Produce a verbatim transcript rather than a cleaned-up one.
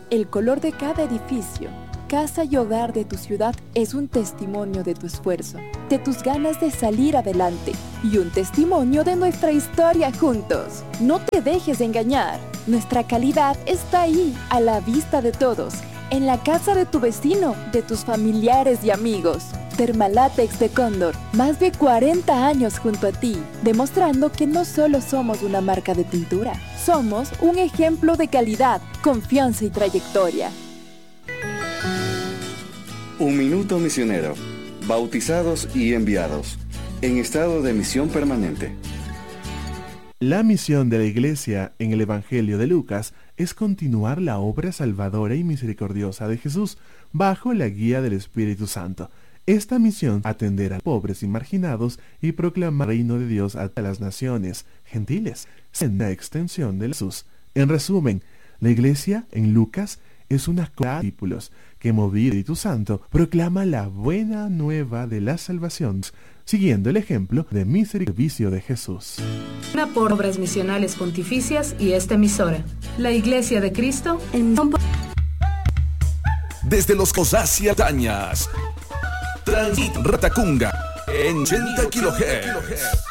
El color de cada edificio, casa y hogar de tu ciudad es un testimonio de tu esfuerzo, de tus ganas de salir adelante y un testimonio de nuestra historia juntos. No te dejes engañar. Nuestra calidad está ahí, a la vista de todos, en la casa de tu vecino, de tus familiares y amigos. Thermalátex de Cóndor, más de cuarenta años junto a ti, demostrando que no solo somos una marca de pintura, somos un ejemplo de calidad, confianza y trayectoria. Un minuto misionero, bautizados y enviados, en estado de misión permanente. La misión de la Iglesia en el Evangelio de Lucas es continuar la obra salvadora y misericordiosa de Jesús bajo la guía del Espíritu Santo. Esta misión, atender a pobres y marginados y proclamar el reino de Dios a las naciones gentiles, en la extensión de Jesús. En resumen, la Iglesia en Lucas es una comunidad de discípulos que, movido por el Espíritu Santo, proclama la buena nueva de la salvación, siguiendo el ejemplo de misericordia de Jesús. Una por obras misionales pontificias y esta emisora, la Iglesia de Cristo en... Desde los Cosacia Tañas, Transit Ratacunga, en ochenta kilohertz.